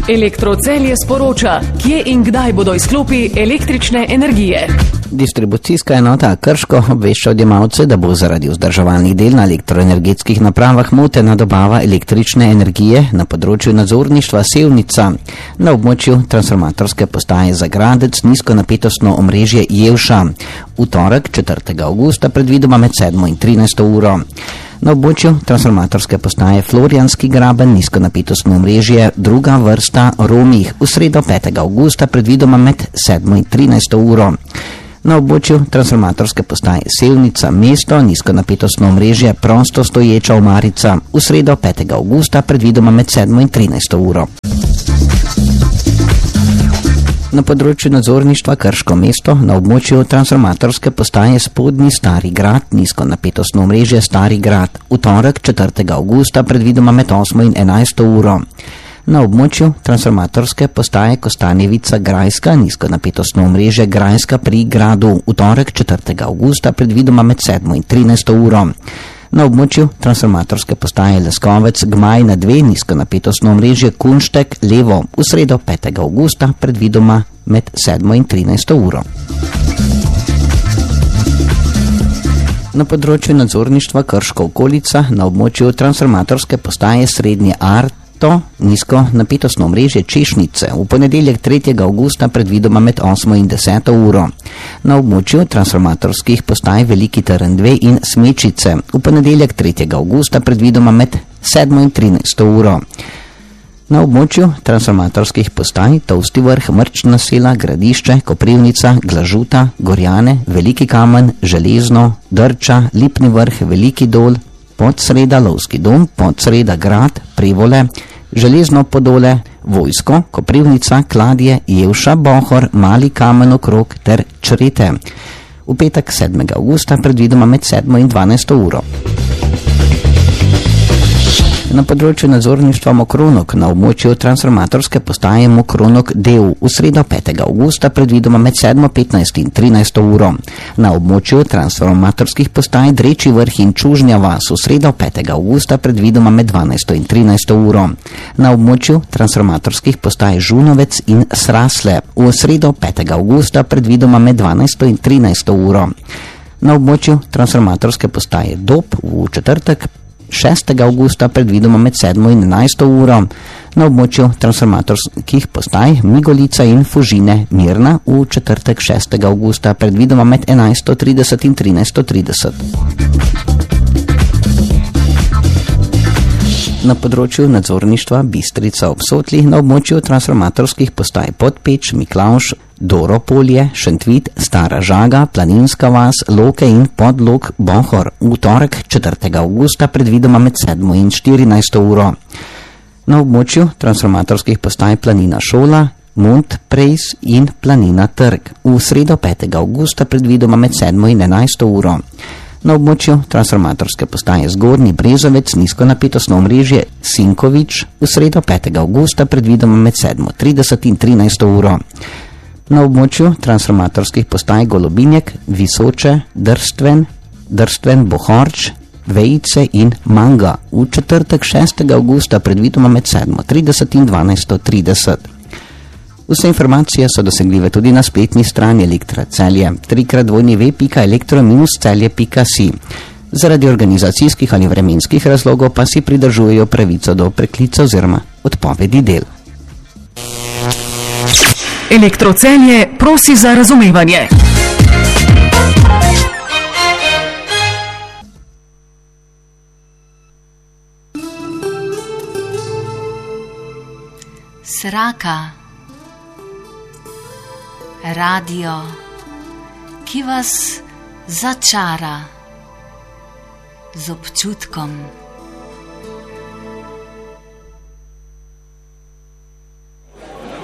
Elektrocelje sporoča, kje in kdaj bodo izklopi električne energije. Distribucijska enota Krško obvešča odjemalce, da bo zaradi vzdrževalnih del na elektroenergetskih napravah motena dobava električne energije na področju nadzorništva Sevnica. Na območju transformatorske postaje Zagradec nizkonapetostno omrežje Jelša. V torek 4. avgusta predvidoma med 7. in 13. uro. Na območju transformatorske postaje Florjanski graben nizkonapetostno omrežje druga vrsta Romih. V sredo 5. avgusta predvidoma med 7. in 13. uro. Na območju transformatorske postaje Sevnica mesto nizkonapetostno omrežje prosto stoječa omarica. V sredo 5. avgusta predvidoma med 7. in 13. uro. Na področju nadzorništva Krško mesto na območju transformatorske postaje Spodnji Stari grad nizkonapetostno omrežje Stari grad. V torek 4. avgusta predvidoma med 8. in 11. uro. Na območju transformatorske postaje Kostanjevica Grajska nizkonapetostno omrežje Grajska pri gradu. V torek 4. avgusta predvidoma med 7. in 13. uro. Na območju transformatorske postaje Leskovec Gmajna 2 nizkonapetostno omrežje Kunštek levo. V sredo 5. avgusta predvidoma med 7. in 13. uro. Na področju nadzorništva Krško okolica na območju transformatorske postaje Srednje Arto nizkonapetostno omrežje Češnice. V ponedeljek 3. avgusta predvidoma med 8. in 10. uro. Na območju transformatorskih postaj Veliki Trn 2 in Smečice. V ponedeljek 3. avgusta predvidoma med 7. in 13. uro. Na območju transformatorskih postaj Tovsti vrh, Mrčna sela, Gradišče, Koprivnica, Glažuta, Gorjane, Veliki Kamen, Železno, Drča, Lipni vrh, Veliki dol, Podsreda, Lovski dom, Podsreda grad, Privole, Železno Podole, Vojsko, Koprivnica, Kladje, Jelša, Bohor, Mali Kamen okrog ter Črete. V petek 7. avgusta predvidoma med 7. in 12. uro. Na področju nadzorništva Mokronok na območju transformatorske postaje Mokronok del. V sredo 5. avgusta predvidoma med 7. 15. in 13. uro. Na območju transformatorskih postaj Dreči vrh in Čužnja vas. V sredo 5. avgusta predvidoma med 12. in 13. uro. Na območju transformatorskih postaj Žunovec in Srasle. V sredo 5. avgusta predvidoma med 12. in 13. uro. Na območju transformatorske postaje Dob v četrtek 6. avgusta predvidoma med 7. in 11. uro. Na območju transformatorskih postaj Migolica in Fužine Mirna v četrtek 6. avgusta predvidoma med 11.30 in 13.30. Na področju nadzorništva Bistrica ob Sotli na območju transformatorskih postaj Podpeč, Miklavž, Doropolje, Šentvit, Stara Žaga, Planinska vas, Loke in Podlog Bohor. V torek 4. avgusta predvidoma med 7. in 14. uro. Na območju transformatorskih postaj Planina Šola, Mont Prejs in Planina Trg. V sredo 5. avgusta predvidoma med 7. in 11. uro. Na območju transformatorske postaje Zgornji Brezovec nizkonapetostno omrežje Sinkovič. V sredo 5. avgusta predvidoma med 7.30 in 13. uro. Na območju transformatorskih postaj Golobinjek, Visoče, Drstven, Bohorč, Vejice in Manga. V četrtek 6. avgusta predvidoma med 7.30 in 12.30. Vse informacije so dosegljive tudi na spletni strani Elektra Celje, www.elektro-celje.si. Zaradi organizacijskih ali vremenskih razlogov pa si pridržujejo pravico do preklica oziroma odpovedi del. Elektrocelje prosi za razumevanje. Sraka. Radio, ki vas začara z občutkom.